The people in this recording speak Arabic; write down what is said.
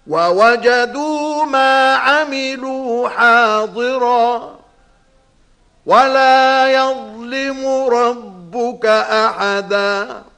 ووجدوا ما عملوا حاضرا ولا يظلم ربك أحدا